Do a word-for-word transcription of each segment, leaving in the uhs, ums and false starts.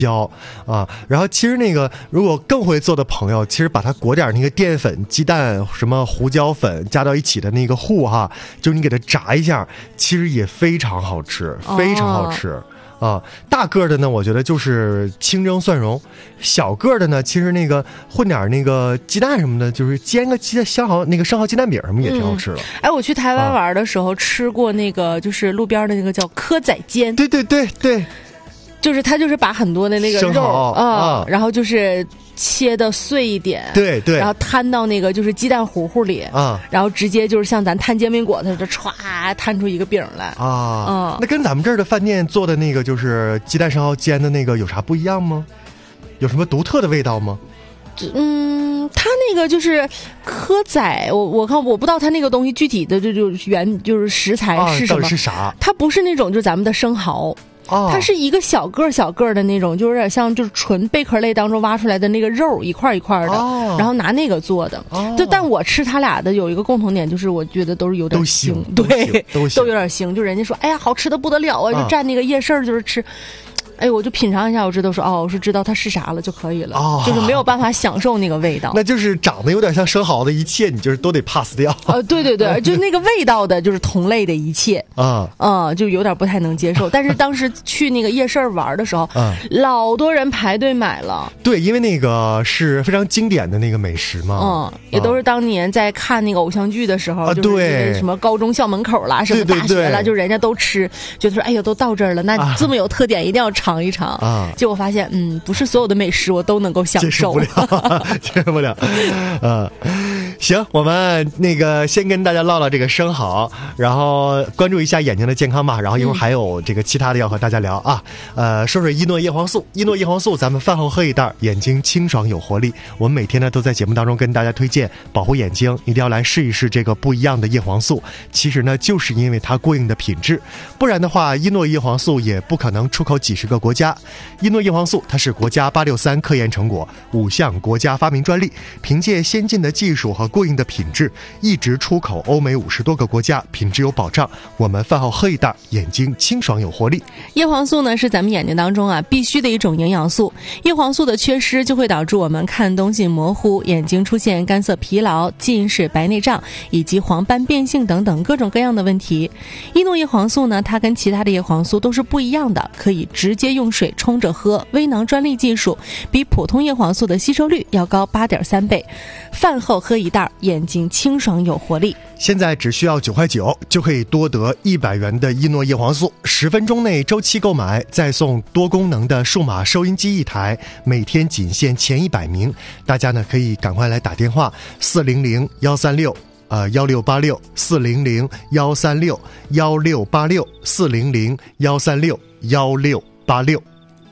椒啊，然后其实那个如果更会做的朋友，其实把它裹点那个淀粉、鸡蛋、什么胡椒粉加到一起的那个糊哈，就是你给它炸一下，其实也非常好吃，非常好吃。哦啊，大个的呢，我觉得就是清蒸蒜蓉；小个的呢，其实那个混点那个鸡蛋什么的，就是煎个鸡香蚝那个生蚝鸡蛋饼什么也挺好吃的。嗯、 哎，我去台湾玩的时候、啊、吃过那个，就是路边的那个叫蚵仔煎。 对对对对， 就是他就是把很多的那个肉啊、呃，然后就是切的碎一点， 对对， 然后摊到那个就是鸡蛋糊糊里啊，然后直接就是像咱摊煎饼果子似的，歘摊出一个饼来啊。嗯，那跟咱们这儿的饭店做的那个就是鸡蛋生蚝煎的那个有啥不一样吗？有什么独特的味道吗？ 嗯，它那个就是蚵仔，我我看我不知道它那个东西具体的就就原就是食材是什么、 啊、到底是啥？ 它不是那种就是咱们的生蚝。哦、它是一个小个小个的那种，就有点像就是纯贝壳类当中挖出来的那个肉一块一块的、哦，然后拿那个做的。哦、就但我吃它俩的有一个共同点，就是我觉得都是有点腥，对， 都都有点腥。就人家说，哎呀，好吃的不得了啊，就蘸那个夜市就是吃。哎，我就品尝一下，我知道说哦，我是知道它是啥了就可以了、哦，就是没有办法享受那个味道。 那就是长得有点像生蚝的一切，你就是都得 pass 掉。 呃，对对对，就那个味道的，就是同类的一切啊啊、嗯，就有点不太能接受。但是当时去那个夜市玩的时候，嗯，老多人排队买了。 对，因为那个是非常经典的那个美食嘛。 嗯，也都是当年在看那个偶像剧的时候，啊、就是什么高中校门口啦，什么大学啦，就人家都吃，觉得说哎呀都到这儿了，那这么有特点，一定要尝。尝一尝啊！结果发现，嗯，不是所有的美食我都能够享受， 接受不了，接受不了。呃，行，我们那个先跟大家唠唠这个生蚝，然后关注一下眼睛的健康吧。然后一会儿还有这个其他的要和大家聊啊。呃，说说伊诺叶黄素，伊诺叶黄素，咱们饭后喝一袋，眼睛清爽有活力。我们每天呢都在节目当中跟大家推荐保护眼睛，一定要来试一试这个不一样的叶黄素。其实呢，就是因为它过硬的品质，不然的话，伊诺叶黄素也不可能出口几十个国家。伊诺叶黄素它是国家八六三科研成果，五项国家发明专利，凭借先进的技术和过硬的品质，一直出口欧美五十多个国家，品质有保障。我们饭后喝一袋，眼睛清爽有活力。 叶黄素呢是咱们眼睛当中啊必须的一种营养素，叶黄素的缺失就会导致我们看东西模糊，眼睛出现干涩疲劳、近视、白内障以及黄斑变性等等各种各样的问题。伊诺叶黄素呢，它跟其他的叶黄素都是不一样的，可以直接用水冲着喝，微囊专利技术，比普通叶黄素的吸收率要高 八点三 倍。饭后喝一袋，眼睛清爽有活力。 现在只需要九块九就可以多得一百元的伊诺叶黄素，十分钟内周期购买，再送多功能的数码收音机一台，每天仅限前一百名。大家呢可以赶快来打电话四零零一三六呃幺六八六四零零一三六幺六八六四零零一三六幺六八六。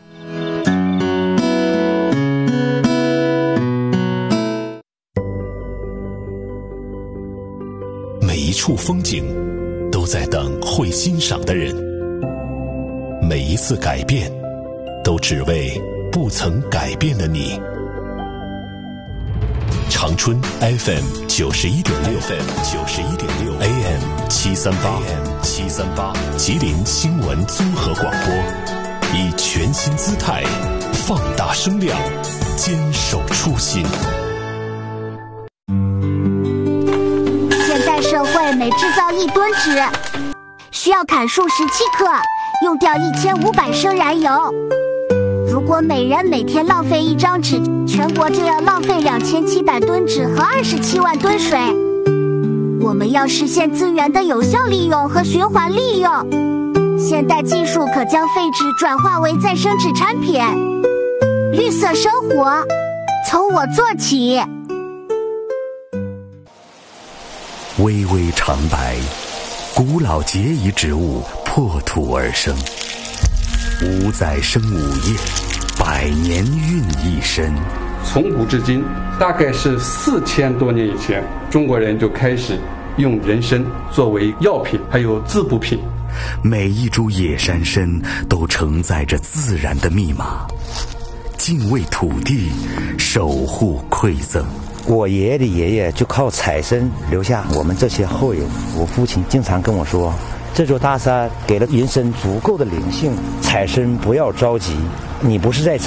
每一处风景都在等会欣赏的人，每一次改变都只为不曾改变的你。长春 F M 九十一点六 ，F M 九十一点六 ，A M 七三八 ，A M 七三八，吉林新闻综合广播，以全新姿态放大声量，坚守初心。 现代社会每制造一吨纸，需要砍树十七克，用掉一千五百升燃油。如果每人每天浪费一张纸，全国就要浪费两千七百吨纸和二十七万吨水。我们要实现资源的有效利用和循环利用，现代技术可将废纸转化为再生纸产品。绿色生活，从我做起。 巍巍长白，古老节遗植物破土而生，五载生五叶，百年孕一身。 从古至今，大概是四千多年以前，中国人就开始用人参作为药品，还有滋补品。 每一株野山参都承载着自然的密码，敬畏土地，守护馈赠。 我爷爷的爷爷就靠采参留下我们这些后人。我父亲经常跟我说，这座大山给了人参足够的灵性，采参不要着急，你不是在